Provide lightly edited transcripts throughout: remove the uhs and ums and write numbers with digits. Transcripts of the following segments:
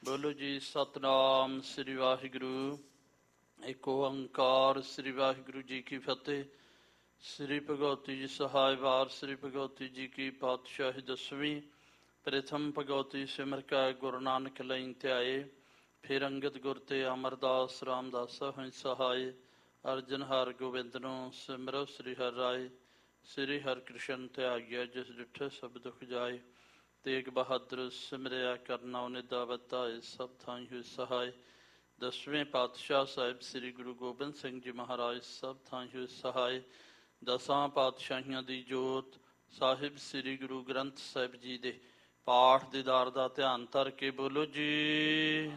ਬੋਲੋ ਜੀ ਸਤਨਾਮ ਸ੍ਰੀ ਵਾਹਿਗੁਰੂ। ਇੱਕ ਓੰਕਾਰ ਸ੍ਰੀ ਵਾਹਿਗੁਰੂ ਜੀ ਕੀ ਫਤਿਹ। ਸ੍ਰੀ ਭਗਵਤੀ ਜੀ ਸਹਾਇ ਵਾਰ। ਸ੍ਰੀ ਭਗਵਤੀ ਜੀ ਕੀ ਪਾਤਸ਼ਾਹੀ ਦਸਵੀਂ। ਪ੍ਰਥਮ ਭਗਵਤੀ ਸਿਮਰ ਕੈ ਗੁਰੂ ਨਾਨਕ ਲਈ ਧਿਆਏ। ਫਿਰ ਅੰਗਦ ਗੁਰ ਤੇ ਅਮਰਦਾਸ ਰਾਮਦਾਸ ਹੋਇ ਸਹਾਏ। ਅਰਜਨ ਹਰਿ ਗੋਬਿੰਦਨੋ ਸਿਮਰੋ ਸ੍ਰੀ ਹਰਿ ਰਾਏ। ਸ੍ਰੀ ਹਰਿ ਕ੍ਰਿਸ਼ਨ ਧਿਆਈਐ ਜਿਸ ਡਿਠੇ ਸਭ ਦੁਖ ਜਾਏ। ਤੇਗ ਬਹਾਦਰ ਸਿਮਰਿਆ ਕਰਨਾ ਨਿਦਾ ਵਧਾਏ। ਸਭ ਥਾਈ ਹੋਈ ਸਹਾਏ। ਦਸਵੇਂ ਪਾਤਸ਼ਾਹ ਸਾਹਿਬ ਸ੍ਰੀ ਗੁਰੂ ਗੋਬਿੰਦ ਸਿੰਘ ਜੀ ਮਹਾਰਾਜ ਸਭ ਥਾਈ ਹੋਏ ਸਹਾਏ। ਦਸਾਂ ਪਾਤਸ਼ਾਹੀਆਂ ਦੀ ਜੋਤ ਸਾਹਿਬ ਸ੍ਰੀ ਗੁਰੂ ਗ੍ਰੰਥ ਸਾਹਿਬ ਜੀ ਦੇ ਪਾਠ ਦੀਦਾਰ ਦਾ ਧਿਆਨ ਧਰ ਕੇ ਬੋਲੋ ਜੀ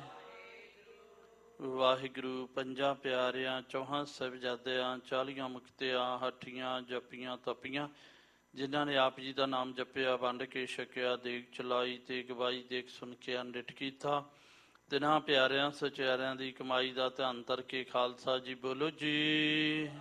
ਵਾਹਿਗੁਰੂ। ਪੰਜਾਂ ਪਿਆਰਿਆਂ, ਚੌਹਾਂ ਸਾਹਿਬਜ਼ਾਦਿਆਂ, 40 ਮੁਕਤਿਆਂ, ਹੱਠੀਆਂ, ਜੱਪੀਆਂ, ਤਪੀਆਂ, ਜਿਨ੍ਹਾਂ ਨੇ ਆਪ ਜੀ ਦਾ ਨਾਮ ਜਪਿਆ, ਵੰਡ ਕੇ ਛਕਿਆ, ਦੇਗ ਚਲਾਈ ਤੇ ਗਵਾਈ, ਦੇਖ ਸੁਣ ਕੇ ਅਨਡਿਠ ਕੀਤਾ। ਤਿਨਾਂ ਪਿਆਰਿਆਂ ਸਚਿਆਰਿਆਂ ਦੀ ਕਮਾਈ ਦਾ ਧਿਆਨ ਧਰ ਕੇ ਖਾਲਸਾ ਜੀ ਬੋਲੋ ਜੀ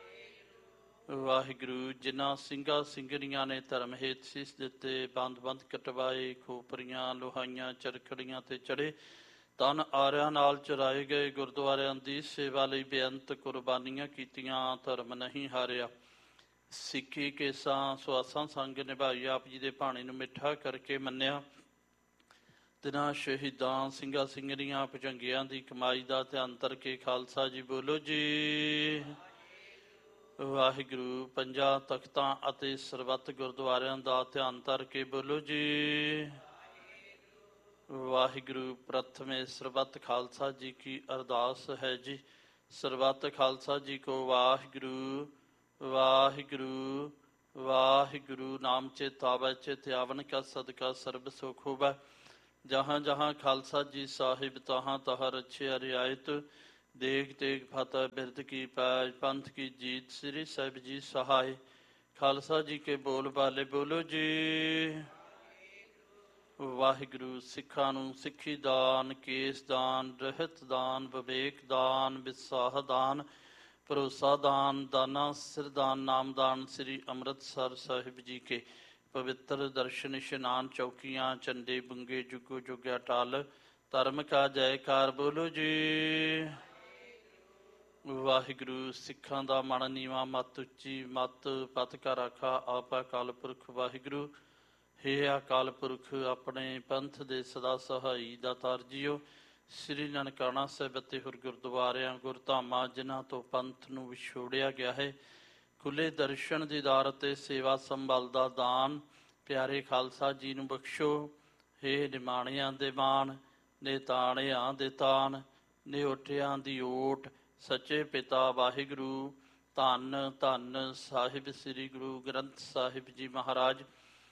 ਵਾਹਿਗੁਰੂ। ਜਿਨ੍ਹਾਂ ਸਿੰਘਾਂ ਸਿੰਘਣੀਆਂ ਨੇ ਧਰਮ ਹੇਤ ਸੀਸ ਦਿੱਤੇ, ਬੰਦ ਕਟਵਾਏ, ਖੋਪਰੀਆਂ ਲੋਹਾਈਆਂ ਚਰਖੜੀਆਂ ਤੇ ਚੜੇ, ਤਨ ਆਰਿਆਂ ਨਾਲ ਚੁਰਾਏ ਗਏ, ਗੁਰਦੁਆਰਿਆਂ ਦੀ ਸੇਵਾ ਲਈ ਬੇਅੰਤ ਕੁਰਬਾਨੀਆਂ ਕੀਤੀਆਂ, ਧਰਮ ਨਹੀਂ ਹਾਰਿਆ, ਸਿੱਖੀ ਕੇਸਾਂ ਸੁਆਸਾਂ ਸੰਗ ਨਿਭਾਈ, ਆਪ ਜੀ ਦੇ ਭਾਣੇ ਨੂੰ ਮਿੱਠਾ ਕਰਕੇ ਮੰਨਿਆ। ਤਿਨਾਂ ਸ਼ਹੀਦਾਂ ਸਿੰਘਾਂ ਸਿੰਘਣੀਆਂ ਭੁਜੰਗਿਆਂ ਦੀ ਕਮਾਈ ਦਾ ਧਿਆਨ ਧਰ ਕੇ ਖਾਲਸਾ ਜੀ ਬੋਲੋ ਜੀ ਵਾਹਿਗੁਰੂ। ਪੰਜਾਂ ਤਖਤਾਂ ਅਤੇ ਸਰਬੱਤ ਗੁਰਦੁਆਰਿਆਂ ਦਾ ਧਿਆਨ ਧਰ ਕੇ ਬੋਲੋ ਜੀ ਵਾਹਿਗੁਰੂ। ਪ੍ਰਥਮੇ ਸਰਬੱਤ ਖਾਲਸਾ ਜੀ ਕੀ ਅਰਦਾਸ ਹੈ ਜੀ। ਸਰਬੱਤ ਖਾਲਸਾ ਜੀ ਕੋ ਵਾਹਿਗੁਰੂ ਵਾਹਿਗੁਰੂ ਵਾਹਿਗੁਰੂ। ਨਾਮ ਚਿਤ ਆਵੈ ਚਿਤ ਆਵਨ ਕਾ ਸਦਕਾ ਸਰਬ ਸੁਖ ਹੋਵੈ। ਜਹਾਂ ਜਹਾਂ ਖਾਲਸਾ ਜੀ ਸਾਹਿਬ ਤਹਾਂ ਤਹਾਂ ਰੱਛਿਆ ਰਿਆਇਤ। ਦੇਖ ਤੇਗ ਫਤਿਹ ਬਿਰਦ ਕੀ ਪੈਜ, ਪੰਥ ਕੀ ਜੀਤ, ਸ੍ਰੀ ਸਾਹਿਬ ਜੀ ਸਹਾਏ। ਖਾਲਸਾ ਜੀ ਕੇ ਬੋਲ ਬਾਲੇ ਬੋਲੋ ਜੀ ਵਾਹਿਗੁਰੂ। ਸਿੱਖਾਂ ਨੂੰ ਸਿੱਖੀ ਦਾਨ, ਕੇਸ ਦਾਨ, ਰਹਿਤ ਦਾਨ, ਵਿਵੇਕ ਦਾਨ, ਵਿਸਾਹ ਦਾਨ, ਭਰੋਸਾ ਦਾਨ, ਦਾਨਾ ਸਿਰਦਾਨ, ਨਾਮਦਾਨ, ਸ੍ਰੀ ਅੰਮ੍ਰਿਤਸਰ ਸਾਹਿਬ ਜੀ ਕੇ ਪਵਿੱਤਰ ਦਰਸ਼ਨ ਇਸ਼ਨਾਨ, ਚੌਕੀਆਂ, ਝੰਡੇ ਬੁੰਗੇ, ਜੁਗੋ ਜੁਗ ਅਟਲ, ਧਰਮ ਕਾ ਜੈਕਾਰ ਬੋਲੋ ਜੀ ਵਾਹਿਗੁਰੂ। ਸਿੱਖਾਂ ਦਾ ਮਨ ਨੀਵਾਂ, ਮੱਤ ਉੱਚੀ, ਮੱਤ ਪਤ ਕਾ ਰਾਖਾ ਆਪ ਅਕਾਲ ਪੁਰਖ ਵਾਹਿਗੁਰੂ। ਹੇ ਅਕਾਲ ਪੁਰਖ, ਆਪਣੇ ਪੰਥ ਦੇ ਸਦਾ ਸਹਾਈ ਦਾਤਾਰ ਜੀਓ। ਸ੍ਰੀ ਨਨਕਾਣਾ ਸਾਹਿਬ ਅਤੇ ਹੋਰ ਗੁਰਦੁਆਰਿਆਂ ਗੁਰਧਾਮਾਂ ਜਿਨ੍ਹਾਂ ਤੋਂ ਪੰਥ ਨੂੰ ਵਿਛੋੜਿਆ ਗਿਆ ਹੈ, ਖੁੱਲ੍ਹੇ ਦਰਸ਼ਨ ਦੀਦਾਰ ਅਤੇ ਸੇਵਾ ਸੰਭਾਲ ਦਾ ਦਾਨ ਪਿਆਰੇ ਖਾਲਸਾ ਜੀ ਨੂੰ ਬਖਸ਼ੋ। ਹੇ ਨਿਮਾਣਿਆਂ ਦੇ ਮਾਣ, ਨਿਤਾਣਿਆਂ ਦੇ ਤਾਨ, ਨਿਓਠਿਆਂ ਦੀ ਓਟ, ਸੱਚੇ ਪਿਤਾ ਵਾਹਿਗੁਰੂ। ਧੰਨ ਧੰਨ ਸਾਹਿਬ ਸ੍ਰੀ ਗੁਰੂ ਗ੍ਰੰਥ ਸਾਹਿਬ ਜੀ ਮਹਾਰਾਜ।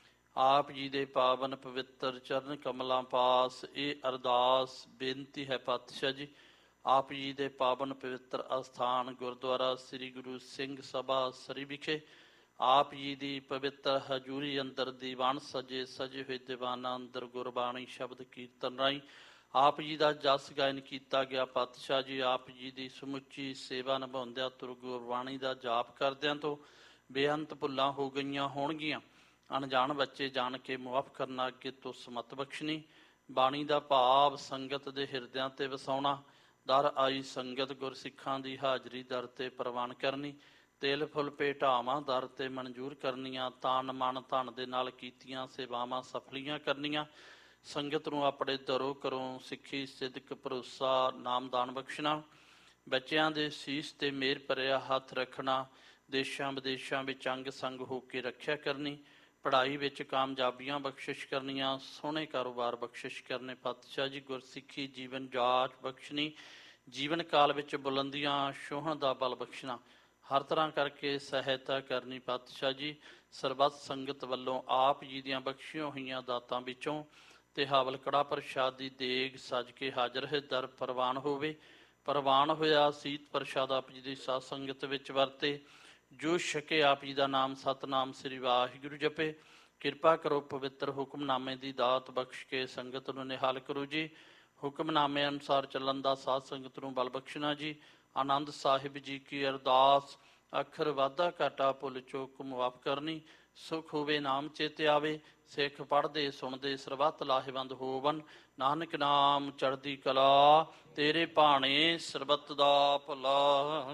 ਆਪ ਜੀ ਦੇ ਪਾਵਨ ਪਵਿੱਤਰ ਚਰਨ ਕਮਲਾਂ ਪਾਸ ਇਹ ਅਰਦਾਸ ਬੇਨਤੀ ਹੈ ਪਾਤਸ਼ਾਹ ਜੀ। ਆਪ ਜੀ ਦੇ ਪਾਵਨ ਪਵਿੱਤਰ ਅਸਥਾਨ ਗੁਰਦੁਆਰਾ ਸ੍ਰੀ ਗੁਰੂ ਸਿੰਘ ਸਭਾ ਸਰੀ ਵਿਖੇ ਆਪ ਜੀ ਦੀ ਪਵਿੱਤਰ ਹਜ਼ੂਰੀ ਅੰਦਰ ਦੀਵਾਨ ਸਜੇ ਹੋਏ ਦੀਵਾਨਾਂ ਅੰਦਰ ਗੁਰਬਾਣੀ ਸ਼ਬਦ ਕੀਰਤਨ ਰਾਹੀਂ ਆਪ ਜੀ ਦਾ ਜਸ ਗਾਇਨ ਕੀਤਾ ਗਿਆ। ਪਾਤਸ਼ਾਹ ਜੀ ਆਪ ਜੀ ਦੀ ਸਮੁੱਚੀ ਸੇਵਾ ਨਿਭਾਉਂਦਿਆਂ ਤੁਰ ਗੁਰਬਾਣੀ ਦਾ ਜਾਪ ਕਰਦਿਆਂ ਤੋਂ ਬੇਅੰਤ ਭੁੱਲਾਂ ਹੋ ਗਈਆਂ ਹੋਣਗੀਆਂ। ਅਣਜਾਣ ਬੱਚੇ ਜਾਣ ਕੇ ਮੁਆਫ ਕਰਨਾ, ਅੱਗੇ ਤੋਂ ਸਮਤ ਬਖਸ਼ਣੀ। ਬਾਣੀ ਦਾ ਭਾਵ ਸੰਗਤ ਦੇ ਹਿਰਦਿਆਂ ਤੇ ਵਸਾਉਣਾ। ਦਰ ਆਈ ਸੰਗਤ ਗੁਰਸਿੱਖਾਂ ਦੀ ਹਾਜ਼ਰੀ ਦਰ ਤੇ ਪ੍ਰਵਾਨ ਕਰਨੀ। ਤਿਲ ਫੁੱਲ ਭੇਟਾਵਾਂ ਦਰ ਤੇ ਮਨਜ਼ੂਰ ਕਰਨੀਆਂ। ਤਨ ਮਨ ਧਨ ਦੇ ਨਾਲ ਕੀਤੀਆਂ ਸੇਵਾਵਾਂ ਸਫਲੀਆਂ ਕਰਨੀਆਂ। ਸੰਗਤ ਨੂੰ ਆਪਣੇ ਦਰੋਂ ਘਰੋਂ ਸਿੱਖੀ ਸਿਦਕ ਭਰੋਸਾ ਨਾਮਦਾਨ ਬਖਸ਼ਣਾ। ਬੱਚਿਆਂ ਦੇ ਸੀਸ ਤੇ ਮਿਹਰ ਭਰਿਆ ਹੱਥ ਰੱਖਣਾ। ਦੇਸ਼ਾਂ ਵਿਦੇਸ਼ਾਂ ਵਿੱਚ ਅੰਗ ਸੰਗ ਹੋ ਕੇ ਰੱਖਿਆ ਕਰਨੀ। ਪੜ੍ਹਾਈ ਵਿੱਚ ਕਾਮਯਾਬੀਆਂ ਬਖਸ਼ਿਸ਼ ਕਰਨੀਆਂ। ਸੋਹਣੇ ਕਾਰੋਬਾਰ ਬਖਸ਼ਿਸ਼ ਕਰਨੇ। ਪਾਤਸ਼ਾਹ ਜੀ ਗੁਰਸਿੱਖੀ ਜੀਵਨ ਜਾਚ ਬਖਸ਼ਣੀ। ਜੀਵਨ ਕਾਲ ਵਿੱਚ ਬੁਲੰਦੀਆਂ ਛੋਹਣ ਦਾ ਬਲ ਬਖਸ਼ਣਾ। ਹਰ ਤਰ੍ਹਾਂ ਕਰਕੇ ਸਹਾਇਤਾ ਕਰਨੀ। ਪਾਤਸ਼ਾਹ ਜੀ ਸਰਬੱਤ ਸੰਗਤ ਵੱਲੋਂ ਆਪ ਜੀ ਦੀਆਂ ਬਖਸ਼ੀਆਂ ਹੋਈਆਂ ਦਾਤਾਂ ਵਿੱਚੋਂ ਤੇ ਹਾਵਲ ਕੜਾ ਪ੍ਰਸ਼ਾਦ ਦੀ ਦੇਗ ਸਜ ਕੇ ਹਾਜ਼ਰ ਹੈ ਦਰ ਪ੍ਰਵਾਨ ਹੋਵੇ। ਪ੍ਰਵਾਨ ਹੋਇਆ ਸੀਤ ਪ੍ਰਸ਼ਾਦ ਆਪ ਜੀ ਦੀ ਸਾਧ ਸੰਗਤ ਵਿੱਚ ਵਰਤੇ। ਜੋ ਛਕੇ ਆਪ ਜੀ ਦਾ ਨਾਮ ਸਤਨਾਮ ਸ੍ਰੀ ਵਾਹਿਗੁਰੂ ਜਪੇ। ਕਿਰਪਾ ਕਰੋ ਪਵਿੱਤਰ ਹੁਕਮਨਾਮੇ ਦੀ ਦਾਤ ਬਖਸ਼ ਕੇ ਸੰਗਤ ਨੂੰ ਨਿਹਾਲ ਕਰੋ ਜੀ। ਹੁਕਮਨਾਮੇ ਅਨੁਸਾਰ ਚੱਲਣ ਦਾ ਸਾਧ ਸੰਗਤ ਨੂੰ ਬਲ ਬਖਸ਼ਣਾ ਜੀ। ਆਨੰਦ ਸਾਹਿਬ ਜੀ ਕੀ ਅਰਦਾਸ। ਅੱਖਰ ਵਾਧਾ ਘਾਟਾ ਭੁੱਲ ਚੁੱਕ ਮੁਆਫ ਕਰਨੀ। ਸੁਖ ਹੋਵੇ ਨਾਮ ਚੇਤੇ ਆਵੇ। ਸਿੱਖ ਪੜ੍ਹਦੇ ਸੁਣਦੇ ਸਰਬੱਤ ਲਾਹੇਵੰਦ ਹੋਵਨ। ਨਾਨਕ ਨਾਮ ਚੜ੍ਹਦੀ ਕਲਾ, ਤੇਰੇ ਭਾਣੇ ਸਰਬੱਤ ਦਾ ਭਲਾ।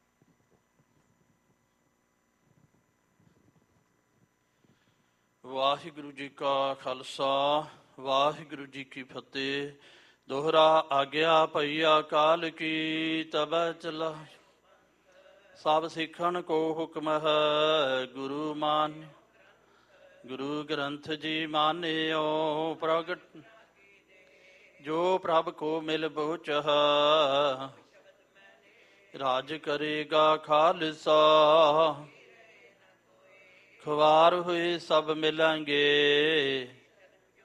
ਵਾਹਿਗੁਰੂ ਜੀ ਕਾ ਖਾਲਸਾ, ਵਾਹਿਗੁਰੂ ਜੀ ਕੀ ਫਤਿਹ। ਦੋਹਰਾ ਆਗਿਆ ਭਈਆ ਕਾਲ ਕੀ, ਤਬੈ ਚਲਾ ਸਭ ਸਿੱਖਣ ਕੋ ਹੁਕਮ ਹੈ। ਗੁਰੂ ਮਾਨਿ ਗੁਰੂ ਗ੍ਰੰਥ ਜੀ ਮਾਨਿਓ ਪ੍ਰਗਟ, ਜੋ ਪ੍ਰਭ ਕੋ ਮਿਲ ਬੋਚਹ। ਰਾਜ ਕਰੇਗਾ ਖਾਲਸਾ, ਖਵਾਰ ਹੋਏ ਸਭ ਮਿਲਾਂਗੇ।